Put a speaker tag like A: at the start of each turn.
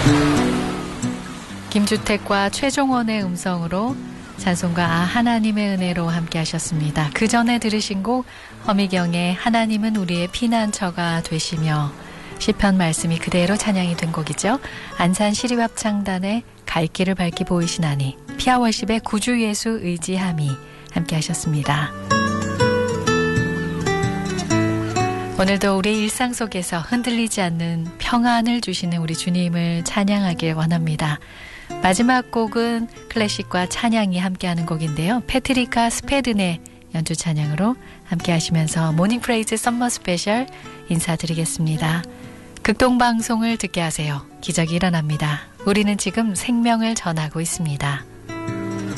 A: 김주택과 최종원의 음성으로 찬송가 하나님의 은혜로 함께 하셨습니다. 그 전에 들으신 곡 허미경의 하나님은 우리의 피난처가 되시며, 시편 말씀이 그대로 찬양이 된 곡이죠. 안산 시립합창단의 갈 길을 밝히 보이시나니, 피아월십의 구주 예수 의지함이 함께 하셨습니다. 오늘도 우리 일상 속에서 흔들리지 않는 평안을 주시는 우리 주님을 찬양하길 원합니다. 마지막 곡은 클래식과 찬양이 함께하는 곡인데요. 패트리카 스페든의 연주 찬양으로 함께 하시면서 모닝 프레이즈 썸머 스페셜 인사드리겠습니다. 극동방송을 듣게 하세요. 기적이 일어납니다. 우리는 지금 생명을 전하고 있습니다.